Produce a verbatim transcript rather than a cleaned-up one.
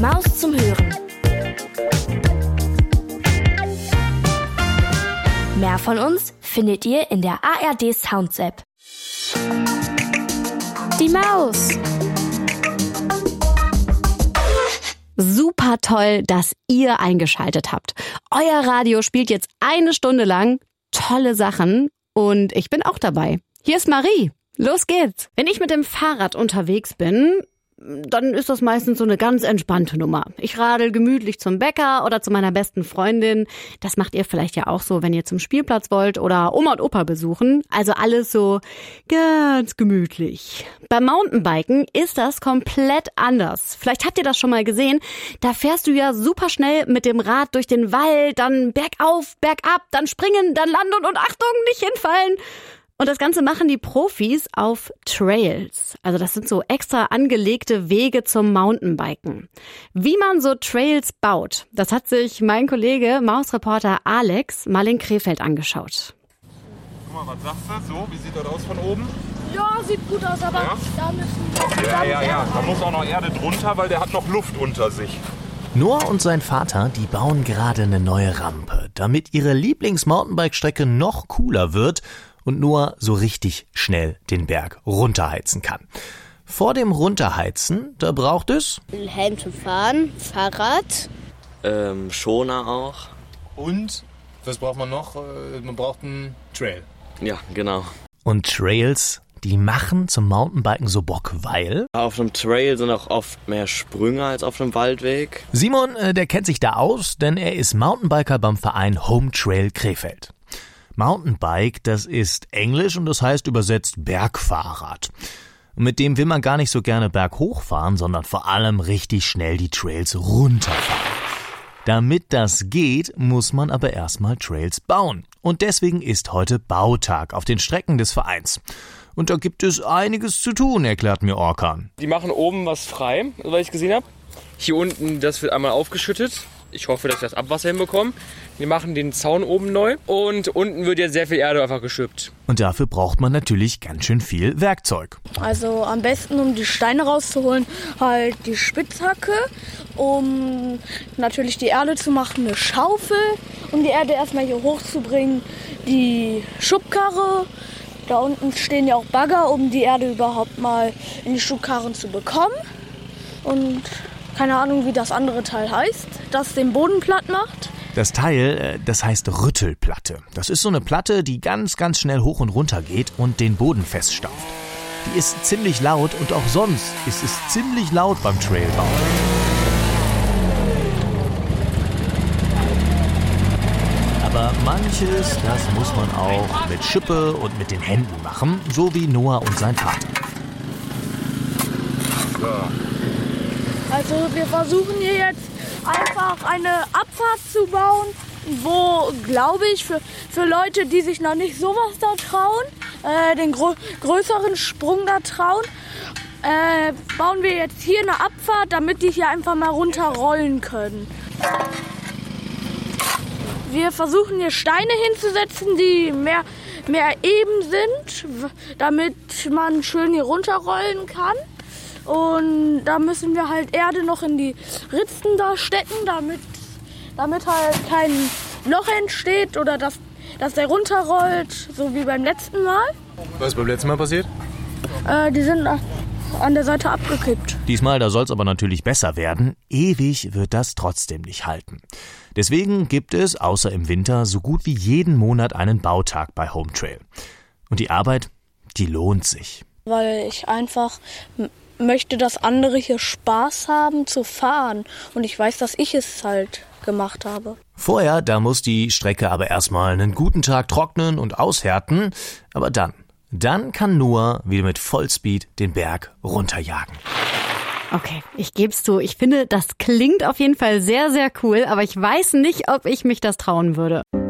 Maus zum Hören. Mehr von uns findet ihr in der A R D Sounds App. Die Maus. Super toll, dass ihr eingeschaltet habt. Euer Radio spielt jetzt eine Stunde lang tolle Sachen und ich bin auch dabei. Hier ist Marie. Los geht's. Wenn ich mit dem Fahrrad unterwegs bin, dann ist das meistens so eine ganz entspannte Nummer. Ich radel gemütlich zum Bäcker oder zu meiner besten Freundin. Das macht ihr vielleicht ja auch so, wenn ihr zum Spielplatz wollt oder Oma und Opa besuchen. Also alles so ganz gemütlich. Beim Mountainbiken ist das komplett anders. Vielleicht habt ihr das schon mal gesehen. Da fährst du ja super schnell mit dem Rad durch den Wald, dann bergauf, bergab, dann springen, dann landen und Achtung, nicht hinfallen. Und das Ganze machen die Profis auf Trails. Also das sind so extra angelegte Wege zum Mountainbiken. Wie man so Trails baut, das hat sich mein Kollege, Mausreporter Alex, mal in Krefeld angeschaut. Guck mal, was sagst du? So, wie sieht das aus von oben? Ja, sieht gut aus, aber Ja? da müssen wir... Ja, ja, ja. Da muss auch noch Erde drunter, weil der hat noch Luft unter sich. Noah und sein Vater, die bauen gerade eine neue Rampe, damit ihre Lieblings-Mountainbike-Strecke noch cooler wird und Noah so richtig schnell den Berg runterheizen kann. Vor dem Runterheizen, da braucht es Ein Helm zum Fahren, Fahrrad. Ähm, Schoner auch. Und, was braucht man noch? Äh, Man braucht einen Trail. Ja, genau. und Trails, die machen zum Mountainbiken so Bock, weil Auf einem Trail sind auch oft mehr Sprünge als auf einem Waldweg. Simon, äh, der kennt sich da aus, denn er ist Mountainbiker beim Verein Home Trail Krefeld. Mountainbike, das ist Englisch und das heißt übersetzt Bergfahrrad. Und mit dem will man gar nicht so gerne berghoch fahren, sondern vor allem richtig schnell die Trails runterfahren. Damit das geht, muss man aber erstmal Trails bauen. Und deswegen ist heute Bautag auf den Strecken des Vereins. Und da gibt es einiges zu tun, erklärt mir Orkan. Die machen oben was frei, was ich gesehen habe. Hier unten, das wird einmal aufgeschüttet. Ich hoffe, dass wir das Abwasser hinbekommen. Wir machen den Zaun oben neu und unten wird jetzt sehr viel Erde einfach geschüppt. Und dafür braucht man natürlich ganz schön viel Werkzeug. Also am besten, um die Steine rauszuholen, halt die Spitzhacke. Um natürlich die Erde zu machen, eine Schaufel. Um die Erde erstmal hier hochzubringen, die Schubkarre. Da unten stehen ja auch Bagger, um die Erde überhaupt mal in die Schubkarren zu bekommen. Und keine Ahnung, wie das andere Teil heißt, das den Boden platt macht. Das Teil, das heißt Rüttelplatte. Das ist so eine Platte, die ganz, ganz schnell hoch und runter geht und den Boden feststaucht. Die ist ziemlich laut und auch sonst ist es ziemlich laut beim Trailbau. Aber manches, das muss man auch mit Schippe und mit den Händen machen, so wie Noah und sein Vater. Also wir versuchen hier jetzt einfach eine Abfahrt zu bauen, wo, glaube ich, für, für Leute, die sich noch nicht sowas da trauen, äh, den gro- größeren Sprung da trauen, äh, bauen wir jetzt hier eine Abfahrt, damit die hier einfach mal runterrollen können. Wir versuchen hier Steine hinzusetzen, die mehr, mehr eben sind, w- damit man schön hier runterrollen kann. Und da müssen wir halt Erde noch in die Ritzen da stecken, damit, damit halt kein Loch entsteht oder dass, dass der runterrollt, so wie beim letzten Mal. Was ist beim letzten Mal passiert? Äh, die sind an der Seite abgekippt. Diesmal, da soll es aber natürlich besser werden. Ewig wird das trotzdem nicht halten. Deswegen gibt es, außer im Winter, so gut wie jeden Monat einen Bautag bei Home Trail. Und die Arbeit, die lohnt sich. Weil ich einfach m- möchte, dass andere hier Spaß haben zu fahren. Und ich weiß, dass ich es halt gemacht habe. Vorher, da muss die Strecke aber erstmal einen guten Tag trocknen und aushärten. Aber dann, dann kann Noah wieder mit Vollspeed den Berg runterjagen. Okay, ich geb's zu. Ich finde, das klingt auf jeden Fall sehr, sehr cool, aber ich weiß nicht, ob ich mich das trauen würde.